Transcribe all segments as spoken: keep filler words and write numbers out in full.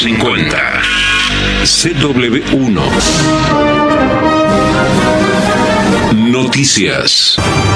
cincuenta. C W uno. Noticias.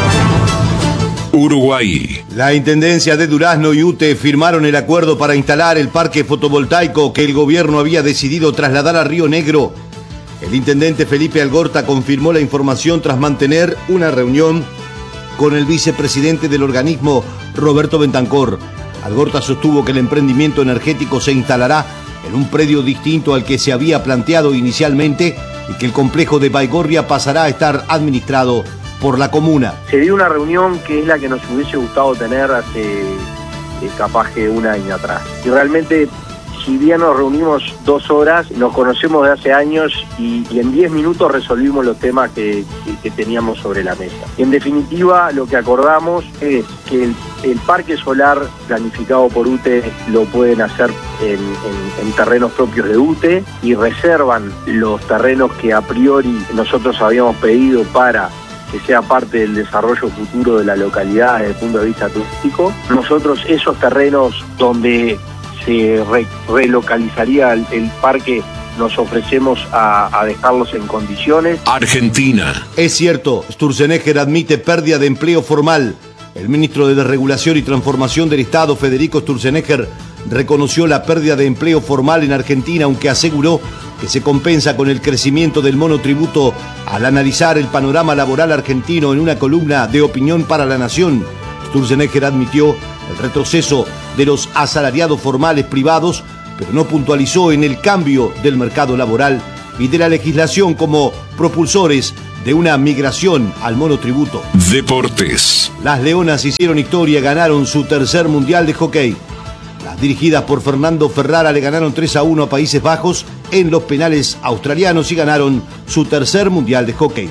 Uruguay. La Intendencia de Durazno y U T E firmaron el acuerdo para instalar el parque fotovoltaico que el gobierno había decidido trasladar a Río Negro. El intendente Felipe Algorta confirmó la información tras mantener una reunión con el vicepresidente del organismo, Roberto Bentancor. Algorta sostuvo que el emprendimiento energético se instalará en un predio distinto al que se había planteado inicialmente y que el complejo de Baigorria pasará a estar administrado por la comuna. Se dio una reunión que es la que nos hubiese gustado tener hace eh, capaz que un año atrás. Y realmente, si bien nos reunimos dos horas, nos conocemos de hace años y, y en diez minutos resolvimos los temas que, que, que teníamos sobre la mesa. Y en definitiva, lo que acordamos es que el, el parque solar planificado por U T E lo pueden hacer en, en, en terrenos propios de U T E y reservan los terrenos que a priori nosotros habíamos pedido para que sea parte del desarrollo futuro de la localidad desde el punto de vista turístico. Nosotros esos terrenos donde se re relocalizaría el, el parque, nos ofrecemos a, a dejarlos en condiciones. Argentina. Es cierto, Sturzenegger admite pérdida de empleo formal. El ministro de Desregulación y Transformación del Estado, Federico Sturzenegger, reconoció la pérdida de empleo formal en Argentina, aunque aseguró que se compensa con el crecimiento del monotributo al analizar el panorama laboral argentino en una columna de Opinión para la Nación. Sturzenegger admitió el retroceso de los asalariados formales privados, pero no puntualizó en el cambio del mercado laboral y de la legislación como propulsores de una migración al monotributo. Deportes. Las Leonas hicieron historia, ganaron su tercer mundial de hockey. Las dirigidas por Fernando Ferrara le ganaron tres a uno a Países Bajos en los penales australianos y ganaron su tercer mundial de hockey.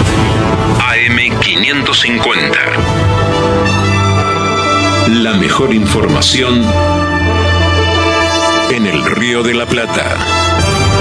A M quinientos cincuenta. La mejor información en el Río de la Plata.